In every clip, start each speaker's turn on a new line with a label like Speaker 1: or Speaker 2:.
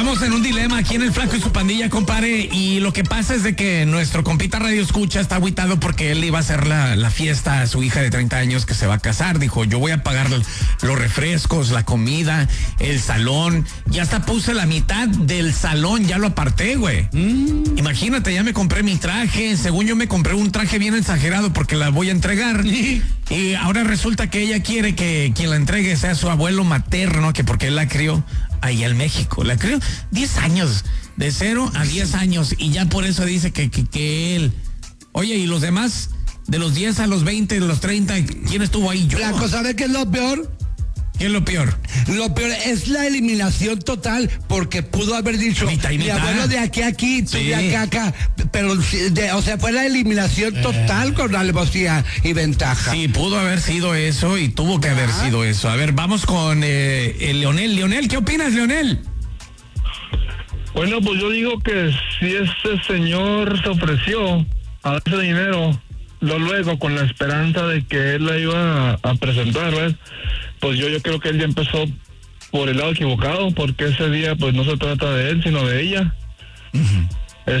Speaker 1: Estamos en un dilema aquí en el Flaco y su pandilla, compadre, y lo que pasa es de que nuestro compita Radio Escucha está agüitado porque él iba a hacer la fiesta a su hija de 30 años que se va a casar. Dijo, yo voy a pagar los refrescos, la comida, el salón. Ya hasta puse la mitad del salón, ya lo aparté, güey. Imagínate, ya me compré mi traje. Según yo me compré un traje bien exagerado porque la voy a entregar. Y ahora resulta que ella quiere que quien la entregue sea su abuelo materno, que porque él la crió allá en México. La crió 10 años, de 0 a 10 años, y ya por eso dice que él. Oye, ¿y los demás? De los 10 a los 20, de los 30, ¿quién estuvo ahí? Yo.
Speaker 2: Flaco, ¿sabe qué es lo peor?
Speaker 1: ¿Qué es lo peor?
Speaker 2: Lo peor es la eliminación total, porque pudo haber dicho, mi abuelo de aquí a aquí, tú de acá a acá, pero, o sea, fue la eliminación total con alevosía y ventaja.
Speaker 1: Sí, pudo haber sido eso y tuvo que haber sido eso. A ver, vamos con el Leonel. Leonel, ¿qué opinas, Leonel?
Speaker 3: Bueno, pues yo digo que si ese señor se ofreció a dar ese dinero, luego con la esperanza de que él la iba a presentar, ¿ves? Pues yo creo que él ya empezó por el lado equivocado, porque ese día pues no se trata de él, sino de ella. Pues,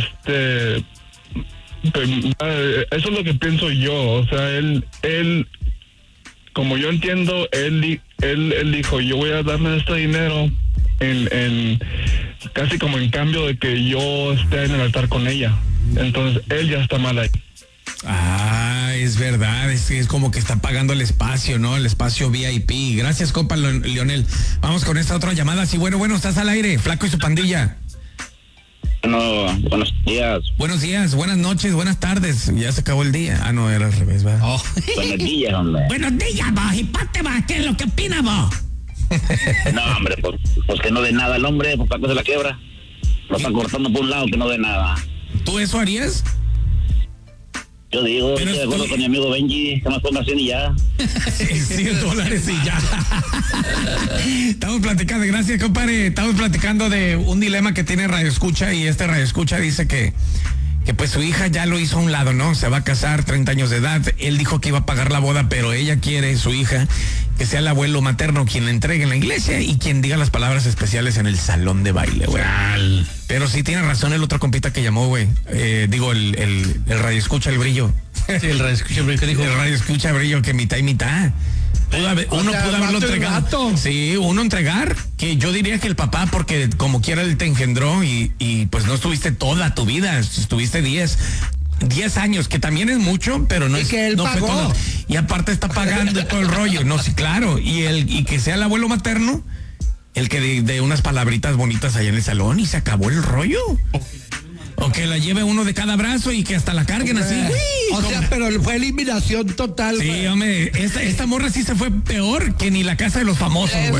Speaker 3: eso es lo que pienso yo. O sea, él como yo entiendo, él dijo, yo voy a darle este dinero en casi como en cambio de que yo esté en el altar con ella. Entonces él ya está mal ahí.
Speaker 1: Ah, es verdad, es como que está pagando el espacio, ¿no? El espacio VIP. Gracias, compa Leonel. Vamos con esta otra llamada. Sí, bueno, estás al aire, Flaco y su pandilla.
Speaker 4: Bueno, buenos días.
Speaker 1: Buenos días, buenas noches, buenas tardes. Ya se acabó el día. Ah, no, era al revés, ¿verdad?
Speaker 4: Oh. Buenos días, hombre.
Speaker 1: Buenos días, vos. ¿Y pate, vos? ¿Qué es lo que opinas, vos?
Speaker 4: No, hombre, pues que no dé nada el hombre, pues para que se la quebra. Lo está cortando por un lado, que no dé nada.
Speaker 1: ¿Tú eso harías?
Speaker 4: Yo digo, estoy de acuerdo con mi amigo Benji, que más ponga 100 y ya.
Speaker 1: $100 y ya. Estamos platicando, gracias, compadre. Estamos platicando de un dilema que tiene Radio Escucha, y este Radio Escucha dice que pues su hija ya lo hizo a un lado, ¿no? Se va a casar, 30 años de edad. Él dijo que iba a pagar la boda, pero ella quiere, su hija, que sea el abuelo materno quien la entregue en la iglesia y quien diga las palabras especiales en el salón de baile, güey. Pero sí tiene razón el otro compita que llamó, güey. Digo, el Radio Escucha, el Brillo.
Speaker 2: Sí, el Radio Escucha, el Brillo, ¿qué dijo?
Speaker 1: El Radio Escucha, Brillo, que mitad y mitad. Uno pudo haberlo entregado. Sí, uno entregar, que yo diría que el papá, porque como quiera él te engendró y pues no estuviste toda tu vida, estuviste 10 años, que también es mucho, pero no,
Speaker 2: que él
Speaker 1: no
Speaker 2: pagó.
Speaker 1: fue todo. Y aparte está pagando todo el rollo. No, sí, claro. Y que sea el abuelo materno, el que de unas palabritas bonitas allá en el salón y se acabó el rollo. O que la lleve uno de cada brazo y que hasta la carguen así.
Speaker 2: O sea, pero fue eliminación total.
Speaker 1: Sí, güey. Hombre, esta morra sí se fue peor que ni la casa de los famosos, güey.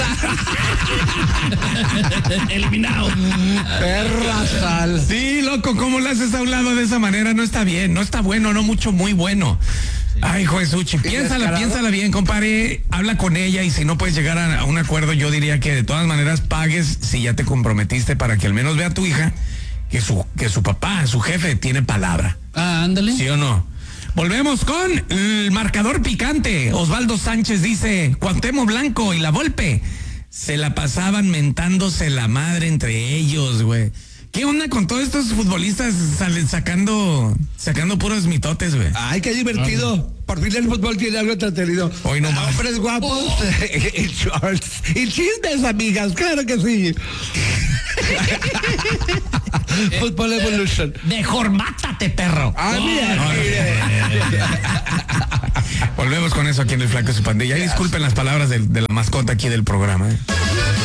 Speaker 1: Eliminado.
Speaker 2: Perra sal.
Speaker 1: Sí, loco, ¿cómo le haces a un lado de esa manera? No está bien, no está bueno, no mucho, muy bueno. Sí. Ay, Josuchi, piénsala bien, compadre. Habla con ella y si no puedes llegar a un acuerdo, yo diría que de todas maneras pagues si ya te comprometiste para que al menos vea a tu hija que su papá, su jefe, tiene palabra.
Speaker 2: Ah, ándale.
Speaker 1: ¿Sí o no? Volvemos con el marcador picante. Osvaldo Sánchez dice, Cuauhtémoc Blanco y la Volpe se la pasaban mentándose la madre entre ellos, güey. ¿Qué onda con todos estos futbolistas sacando puros mitotes, güey?
Speaker 2: Ay, qué divertido. Por fin el fútbol tiene algo entretenido.
Speaker 1: Hoy no más.
Speaker 2: Hombres guapos y shorts. Y chismes, amigas, claro que sí. Fútbol Evolution.
Speaker 1: Mejor mátate, perro.
Speaker 2: Ah, mira.
Speaker 1: Volvemos con eso aquí en el Flaco y su pandilla. Y disculpen las palabras de la mascota aquí del programa,